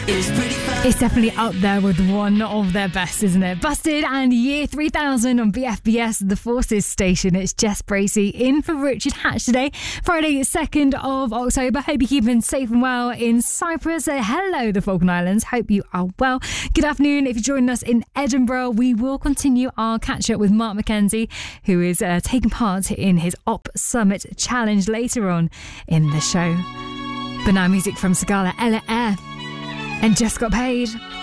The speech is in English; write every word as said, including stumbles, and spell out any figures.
is pretty fun. It's definitely up there with one of their best, isn't it? Busted and Year three thousand on B F B S, the Forces station. It's Jess Bracey in for Richard Hatch today, Friday, second of October. Hope you're keeping safe and well in Cyprus. Uh, hello, the Falkland Islands. Hope you are well. Good afternoon. If you're joining us in Edinburgh, we will continue our catch up with Mark McKenzie, who is uh, taking part in his Op Summit Challenge later on in the show. But now music from Sigala, Ella Air, and Just Got Paid.